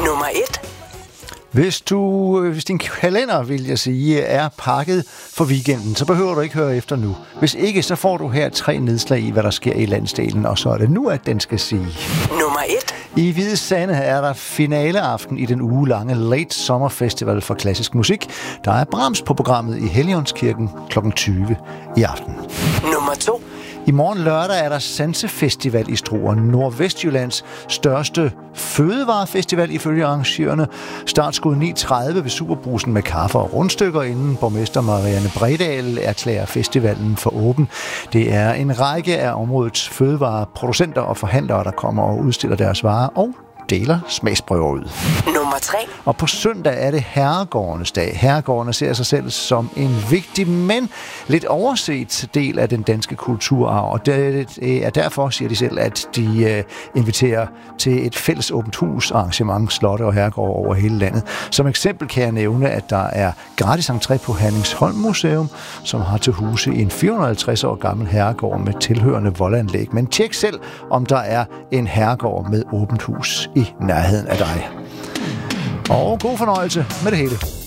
Nummer 1. Hvis din kalender, vil jeg sige, er pakket for weekenden, så behøver du ikke høre efter nu. Hvis ikke, så får du her 3 nedslag i, hvad der sker i landsdelen, og så er det nu, at den skal sige. Nummer 1. I Hvide Sande er der finaleaften i den ugelange Late Summer Festival for klassisk musik. Der er Brahms på programmet i Helligåndskirken kl. 20 i aften. Nummer 2. I morgen lørdag er der Sansefestival i Struer, Nordvestjyllands største fødevarefestival ifølge arrangørerne. Startskud 9.30 ved Superbrusen med kaffe og rundstykker, inden borgmester Marianne Bredal erklærer festivalen for åben. Det er en række af områdets fødevareproducenter og forhandlere, der kommer og udstiller deres varer og deler smagsprøver ud. Nummer 3. Og på søndag er det Herregårdenes dag. Herregårdene ser sig selv som en vigtig, men lidt overset del af den danske kulturarv. Og det er derfor, siger de selv, at de inviterer til et fælles åbent hus arrangement, slotte og herregårde over hele landet. Som eksempel kan jeg nævne, at der er gratis entré på Herningsholm Museum, som har til huse i en 450 år gammel herregård med tilhørende voldanlæg. Men tjek selv, om der er en herregård med åbent hus i nærheden af dig. Og god fornøjelse med det hele.